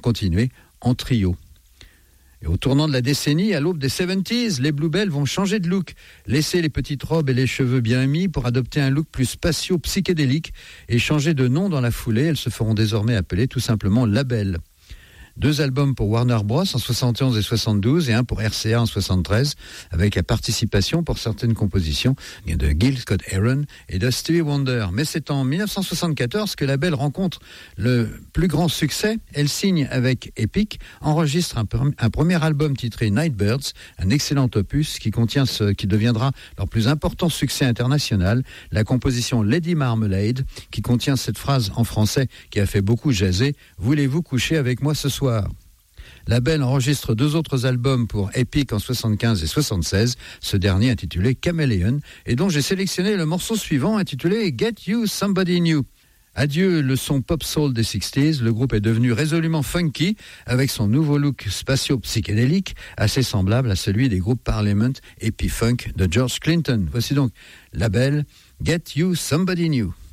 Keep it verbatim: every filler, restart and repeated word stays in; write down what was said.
continuer en trio. Et au tournant de la décennie, à l'aube des soixante-dix, les Bluebell vont changer de look, laisser les petites robes et les cheveux bien mis pour adopter un look plus spatio-psychédélique et changer de nom dans la foulée. Elles se feront désormais appeler tout simplement Label. Deux albums pour Warner Bros en soixante et onze et soixante-douze et un pour R C A en soixante-treize, avec la participation pour certaines compositions de Gil Scott-Heron et de Stevie Wonder. Mais c'est en dix-neuf cent soixante-quatorze que la Belle rencontre le plus grand succès. Elle signe avec Epic, enregistre un, un premier album titré Nightbirds, un excellent opus qui contient ce qui deviendra leur plus important succès international, la composition Lady Marmalade, qui contient cette phrase en français qui a fait beaucoup jaser: « Voulez-vous coucher avec moi ce soir ?» La Belle enregistre deux autres albums pour Epic en soixante-quinze et soixante-seize, ce dernier intitulé Chameleon, et dont j'ai sélectionné le morceau suivant intitulé Get You Somebody New. Adieu le son pop-soul des sixties, le groupe est devenu résolument funky avec son nouveau look spatio-psychédélique, assez semblable à celui des groupes Parliament et P-Funk de George Clinton. Voici donc La Belle, Get You Somebody New.